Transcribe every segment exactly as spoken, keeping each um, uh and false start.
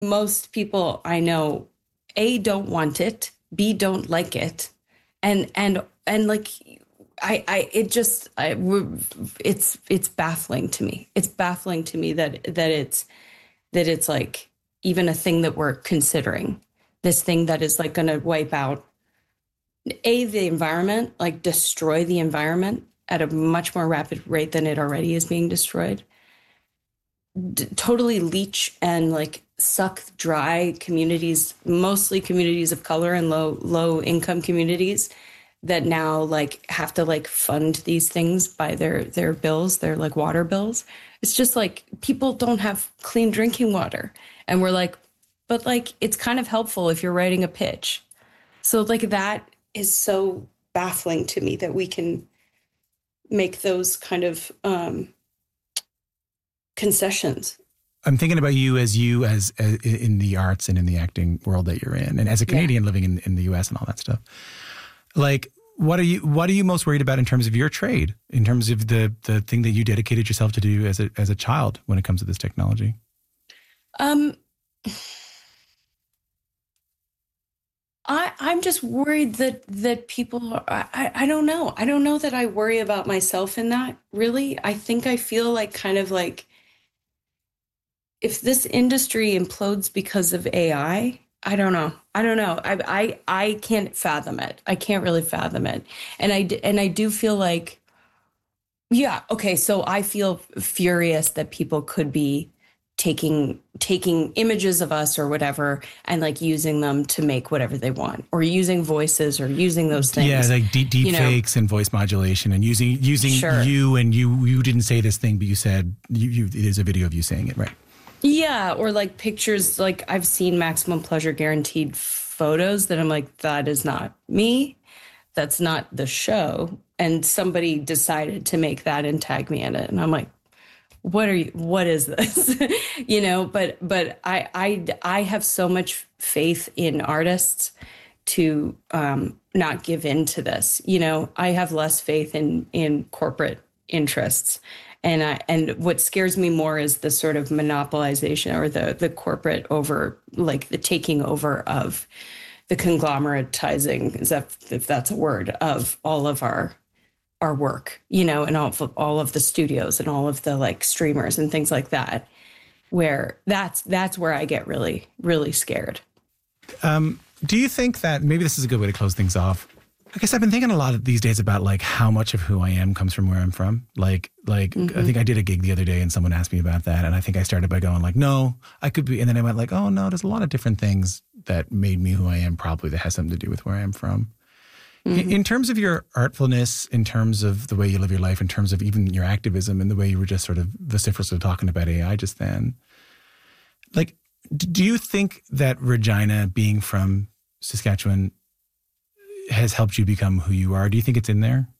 most people I know, A, don't want it, B, don't like it. And and and like I I it just I it's it's baffling to me. It's baffling to me that that it's that it's like even a thing that we're considering. This thing that is like going to wipe out A, the environment, like destroy the environment at a much more rapid rate than it already is being destroyed. D- totally leach and like suck dry communities, mostly communities of color and low low income communities that now like have to like fund these things by their their bills, their like water bills. It's just like people don't have clean drinking water, and we're like, but like it's kind of helpful if you're writing a pitch. So like that is so baffling to me that we can make those kind of um, concessions. I'm thinking about you as you as, as in the arts and in the acting world that you're in, and as a Canadian yeah. living in, in the U S and all that stuff. Like, what are you what are you most worried about in terms of your trade, in terms of the the thing that you dedicated yourself to do as a as a child when it comes to this technology? Um, I I'm just worried that that people are, I I don't know. I don't know that I worry about myself in that, really. I think I feel like kind of like if this industry implodes because of A I, I don't know. I don't know. I I I can't fathom it. I can't really fathom it. And I d- and I do feel like, yeah, okay. So I feel furious that people could be taking taking images of us or whatever and like using them to make whatever they want, or using voices or using those things. Yeah, like deep deep you fakes know? And voice modulation and using using sure. you and you you didn't say this thing, but you said you, you it is a video of you saying it, right? Yeah, or like pictures, like I've seen Maximum Pleasure Guaranteed photos that I'm like, that is not me. That's not the show. And somebody decided to make that and tag me in it. And I'm like, what are you, what is this? you know, but but I, I, I have so much faith in artists to um, not give in to this. You know, I have less faith in in corporate interests. And I, and what scares me more is the sort of monopolization or the the corporate over, like the taking over of the conglomeratizing, is that, if that's a word, of all of our our work, you know, and all of, all of the studios and all of the like streamers and things like that, where that's that's where I get really, really scared. Um, do you think that maybe this is a good way to close things off? I guess I've been thinking a lot of these days about like how much of who I am comes from where I'm from. Like, like mm-hmm. I think I did a gig the other day and someone asked me about that. And I think I started by going like, no, I could be. And then I went like, oh no, there's a lot of different things that made me who I am, probably that has something to do with where I am from. Mm-hmm. In, in terms of your artfulness, in terms of the way you live your life, in terms of even your activism and the way you were just sort of vociferously talking about A I just then, like, do you think that Regina being from Saskatchewan has helped you become who you are? Do you think it's in there?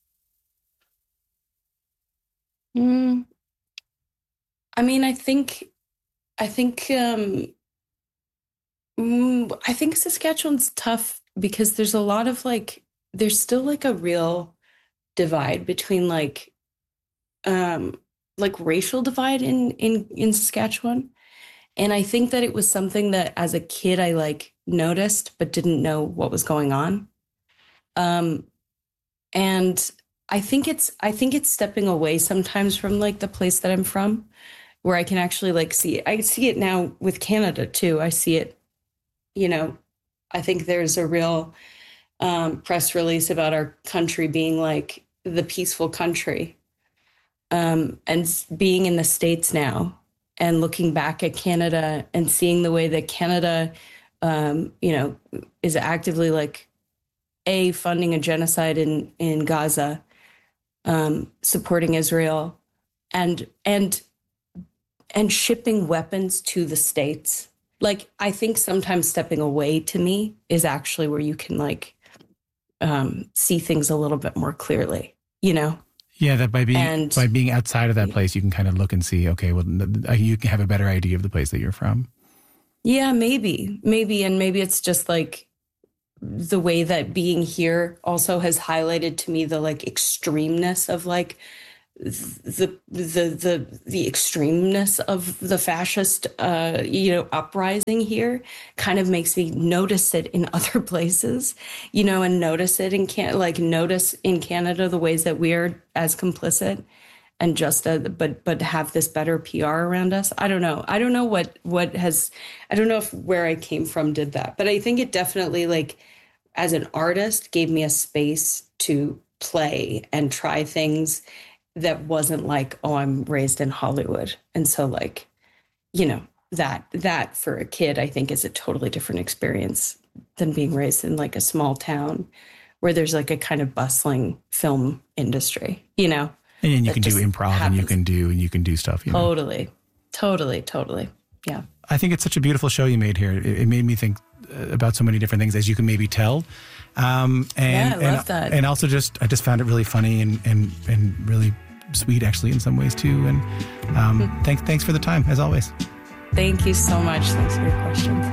Mm, I mean, I think, I think, um, mm, I think Saskatchewan's tough because there's a lot of like, there's still like a real divide between like, um, like racial divide in, in, in Saskatchewan. And I think that it was something that as a kid, I like noticed, but didn't know what was going on. Um, and I think it's, I think it's stepping away sometimes from like the place that I'm from, where I can actually like see it. I see it now with Canada too. I see it, you know, I think there's a real um, press release about our country being like the peaceful country. Um, and being in the States now and looking back at Canada and seeing the way that Canada, um, you know, is actively like, A, funding a genocide in, in Gaza, um, supporting Israel, and and and shipping weapons to the States. Like, I think sometimes stepping away to me is actually where you can like um, see things a little bit more clearly, you know? Yeah, that by being and, by being outside of that place, you can kind of look and see, okay, well, you can have a better idea of the place that you're from. Yeah, maybe, maybe. And maybe it's just like, the way that being here also has highlighted to me the like extremeness of like the the the the extremeness of the fascist uh you know uprising here kind of makes me notice it in other places, you know, and notice it in can like notice in Canada the ways that we're as complicit and just uh, but but have this better P R around us. I don't know. I don't know what what has I don't know if where I came from did that, but I think it definitely, like, as an artist, gave me a space to play and try things that wasn't like, oh, I'm raised in Hollywood. And so, like, you know, that that for a kid, I think, is a totally different experience than being raised in like a small town where there's like a kind of bustling film industry, you know. And you can do improv happens. and you can do and you can do stuff. You know? Totally, totally, totally. Yeah. I think it's such a beautiful show you made here. It, it made me think about so many different things, as you can maybe tell. Um, and, yeah, I love and, that. And also just, I just found it really funny and, and, and really sweet, actually, in some ways too. And um, thanks, thanks for the time, as always. Thank you so much. Thanks for your question.